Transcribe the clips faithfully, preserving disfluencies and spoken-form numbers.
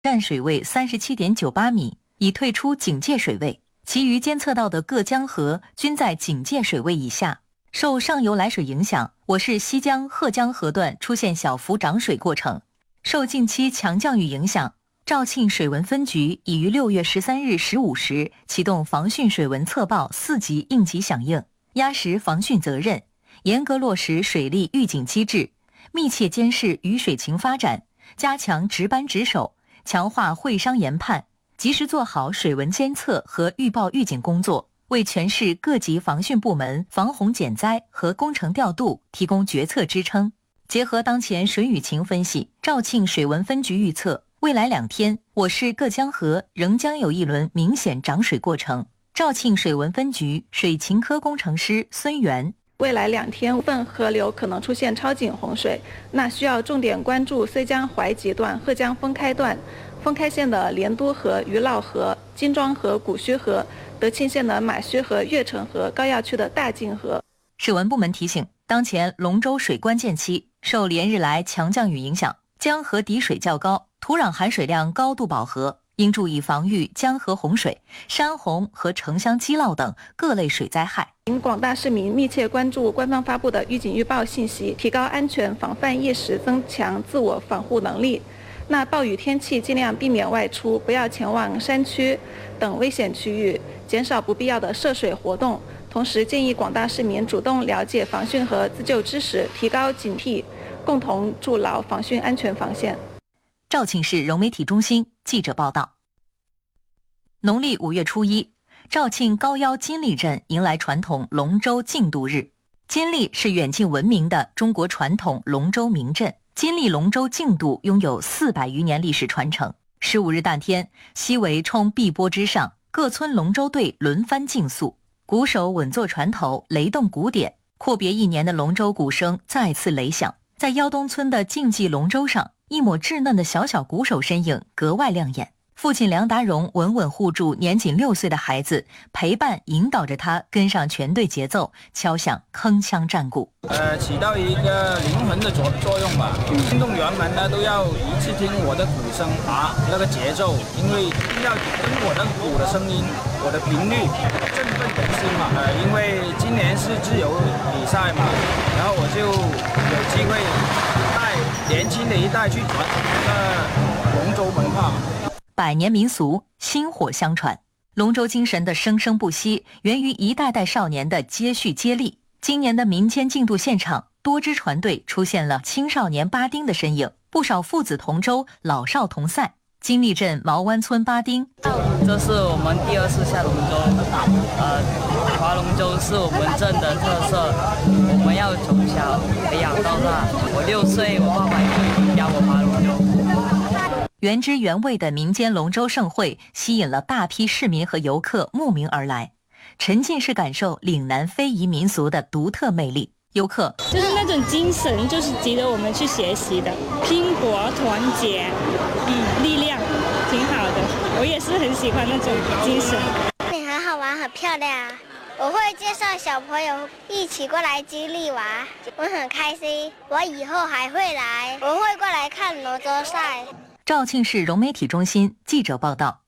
占水位 三十七点九八米，已退出警戒水位，其余监测到的各江河均在警戒水位以下。受上游来水影响，我市西江、鹤江河段出现小幅涨水过程。受近期强降雨影响，肇庆水文分局已于六月十三日十五时启动防汛水文测报四级应急响应，压实防汛责任，严格落实水利预警机制，密切监视雨水情发展，加强值班值守，强化会商研判，及时做好水文监测和预报预警工作，为全市各级防汛部门防洪减灾和工程调度提供决策支撑。结合当前水雨情分析，肇庆水文分局预测，未来两天我市各江河仍将有一轮明显涨水过程。肇庆水文分局水情科工程师孙源， 未来两天部分河流可能出现超警洪水，那需要重点关注绥江淮集段、鹤江封开段、封开县的莲都河、余老河、金庄河、古胥河、德庆县的马须河、月城河、高要区的大泾河。 水文部门提醒，当前龙舟水关键期，受连日来强降雨影响，江河底水较高，土壤含水量高度饱和，应注意防御江河洪水、山洪和城乡积涝等各类水灾害。 请广大市民密切关注官方发布的预警预报信息，提高安全防范意识，增强自我防护能力。那暴雨天气尽量避免外出，不要前往山区等危险区域，减少不必要的涉水活动。同时建议广大市民主动了解防汛和自救知识，提高警惕，共同筑牢防汛安全防线。 肇庆市融媒体中心记者报道。农历五月初一，肇庆高腰金利镇迎来传统龙舟竞渡日。金利是远近闻名的中国传统龙舟名镇，金利龙舟竞渡拥有四百余年历史传承。十五日当天，西围冲碧波之上，各村龙舟队轮番竞速，鼓手稳坐船头，雷动鼓点，阔别一年的龙舟鼓声再次雷响。在腰东村的竞技龙舟上，一抹稚嫩的小小鼓手身影格外亮眼。父亲梁达荣稳稳护住年仅六岁的孩子，陪伴引导着他跟上全队节奏，敲响铿锵战鼓。 呃，起到一个灵魂的作作用吧。运动员们呢都要一致听我的鼓声啊，那个节奏，因为要听我的鼓的声音，我的频率振奋人心嘛。呃，因为今年是自由比赛嘛，然后我就有机会带年轻的一代去传承这个龙舟文化。 百年民俗薪火相传，龙舟精神的生生不息，源于一代代少年的接续接力。今年的民间竞渡现场，多支船队出现了青少年八丁的身影，不少父子同舟，老少同赛。金利镇毛湾村八丁， 这是我们第二次下龙舟，呃，划龙舟是我们镇的特色，我们要从小培养到大。我六岁，我爸爸就已经教我划龙舟。 原汁原味的民间龙舟盛会吸引了大批市民和游客慕名而来，沉浸式感受岭南非遗民俗的独特魅力。游客就是那种精神，就是值得我们去学习的，拼搏、团结、嗯，力量，挺好的。我也是很喜欢那种精神。 你很好玩，很漂亮。我会介绍小朋友一起过来金利玩，我很开心。我以后还会来，我会过来看龙舟赛。 肇庆市融媒体中心记者报道。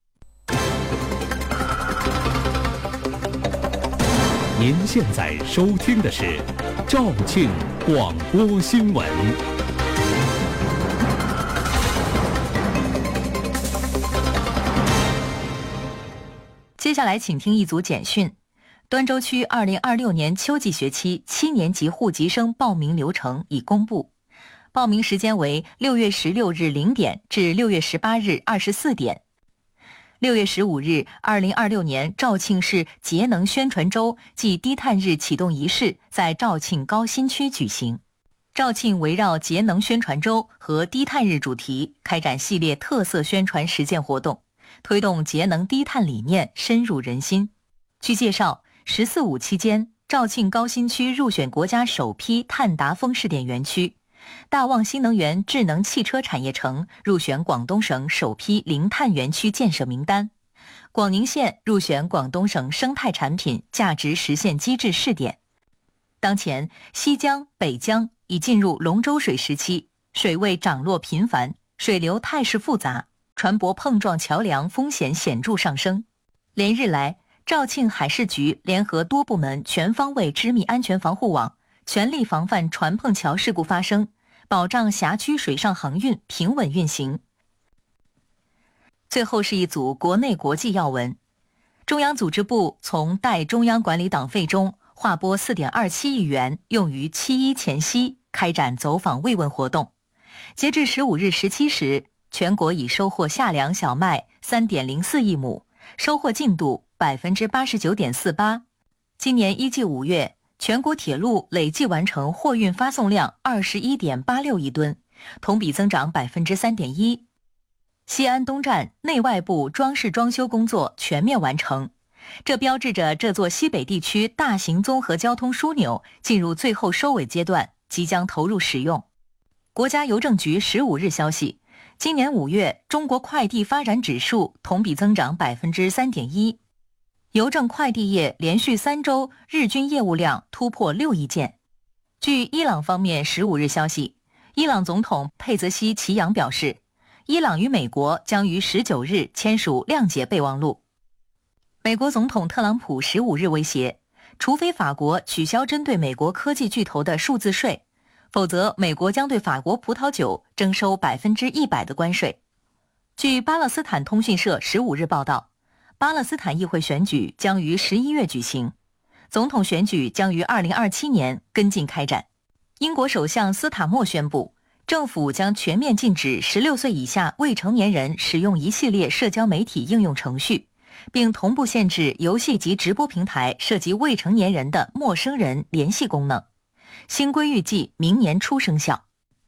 您现在收听的是肇庆广播新闻。 接下来请听一组简讯。端州区二零二六年秋季学期七年级户籍生报名流程已公布，报名时间为六月十六日零点至六月十八日二十四点。六月十五日，二零二六年肇庆市节能宣传周暨低碳日启动仪式在肇庆高新区举行。肇庆围绕节能宣传周和低碳日主题，开展系列特色宣传实践活动，推动节能低碳理念深入人心。据介绍，十四五期间，肇庆高新区入选国家首批碳达峰试点园区，大旺新能源智能汽车产业城入选广东省首批零碳园区建设名单，广宁县入选广东省生态产品价值实现机制试点。当前，西江、北江已进入龙舟水时期，水位涨落频繁，水流态势复杂。 船舶碰撞橋梁風險顯著上升。連日來，肇慶海事局聯合多部門全方位織密安全防護網，全力防範船碰橋事故發生，保障轄區水上航運平穩運行。最後是一組國內國際要聞。中央組織部從代中央管理黨費中劃撥 四點二七億元，用於七一前夕開展走訪慰問活動。截至十五日十七時，全國已收穫夏糧小麥 三點零四億畝，收穫進度 百分之八十九點四八。今年一季五月，全國鐵路累計完成貨運發送量 二十一點八六億噸，同比增長 百分之三點一。西安東站內外部裝飾裝修工作全面完成，這標誌着這座西北地區大型綜合交通樞紐進入最後收尾階段，即將投入使用。國家郵政局十五日消息，今年五月中國快遞發展指數同比增長 百分之三點一，郵政快遞業連續三周日均業務量突破六億件。據伊朗方面十五日消息，伊朗總統佩澤西奇揚表示，伊朗與美國將於十九日簽署諒解備忘錄。美國總統特朗普十五日威脅，除非法國取消針對美國科技巨頭的數字稅，否則美國將對法國葡萄酒徵收百分之一百的關稅。據巴勒斯坦通訊社十五日報道，巴勒斯坦議會選舉將於十一月舉行，總統選舉將於二零二七年跟進開展。英國首相斯塔默宣布，政府將全面禁止十六歲以下未成年人使用一系列社交媒體應用程序，並同步限制遊戲及直播平台涉及未成年人的陌生人聯繫功能。新規預計明年初生效。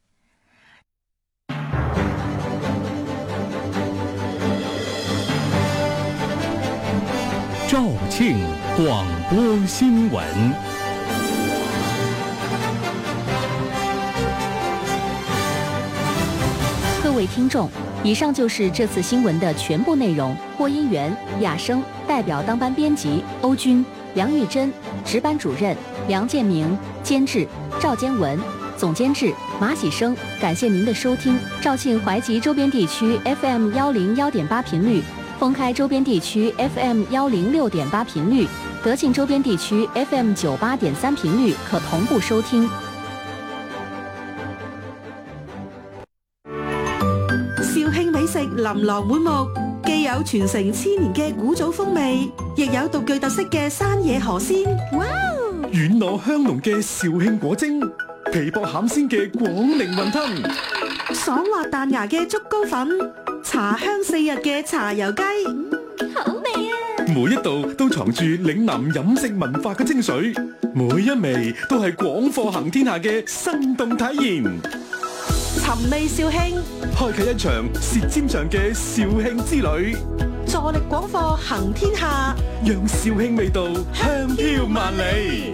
肇慶廣播新聞。 各位聽眾，以上就是這次新聞的全部內容。播音員亞生，代表當班編輯歐軍、梁玉珍，值班主任梁建明，監製趙堅文，總監製馬喜生。感謝您的收聽。肇慶淮吉周邊地區 F M 幺零幺點八頻率，豐開周邊地區 F M 幺零六點八頻率，德慶周邊地區 F M 九八點三頻率可同步收聽。 肇慶美食琳琅滿目，既有傳承千年嘅古早風味，亦有獨具特色嘅山野河鮮。哇！ 軟糯香濃嘅肇慶果蒸，皮薄餡鮮嘅廣寧雲吞， 爽滑彈牙嘅竹糕粉，茶香四溢嘅茶油雞， 嗯，好味啊！ 每一道都藏住嶺南飲食文化嘅精髓，每一味都係廣貨行天下嘅生動體驗。 尋味肇慶， 開啟一場舌尖上嘅肇慶之旅， 助力廣貨行天下， 讓肇慶味道香飄萬里。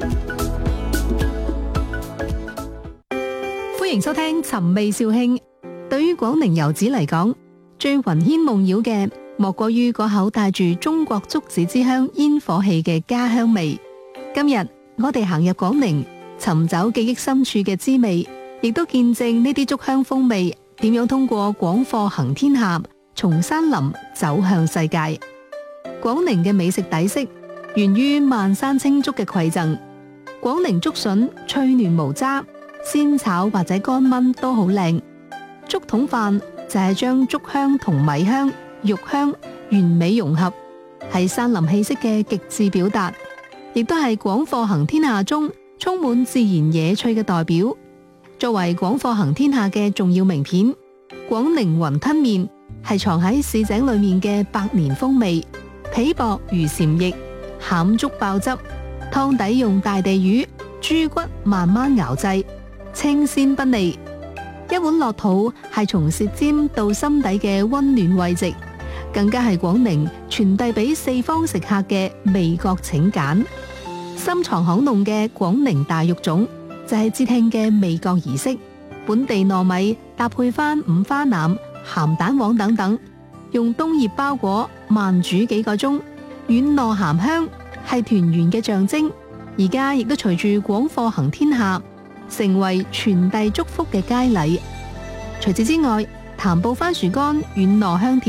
歡迎收聽尋味肇慶。對於廣寧遊子嚟講，最魂牽夢繞嘅莫過於嗰口帶住中國竹子之鄉煙火氣嘅家鄉味。今日我哋行入廣寧，尋找記憶深處嘅滋味，亦都見證呢啲竹鄉風味點樣通過廣貨行天下，從山林走向世界。廣寧嘅美食底色源於萬山青竹嘅饋贈。廣寧竹筍脆嫩無渣，鮮炒或者乾炆都好靚。竹筒飯就係將竹香同米香、肉香完美融合，係山林氣息嘅極致表達，亦都係廣貨行天下中充滿自然野趣嘅代表。作為廣貨行天下嘅重要名片，廣寧雲吞麵係藏喺市井裏面嘅百年風味，皮薄如禪液，餡竹爆汁，湯底用大地魚、豬骨慢慢熬製，清鮮不膩。一碗落肚係從舌尖到心底嘅溫暖慰藉，更加係廣寧傳遞俾四方食客嘅味覺請柬。深藏巷弄嘅廣寧大肉粽就係節慶嘅味覺儀式，本地糯米搭配翻五花腩、鹹蛋黃等等，用冬葉包裹慢煮幾個鐘，軟糯鹹香，係團圓嘅象徵。而家亦都隨住廣貨行天下，成為傳遞祝福嘅佳禮。除此之外， 潭埔番薯乾、軟糯香甜。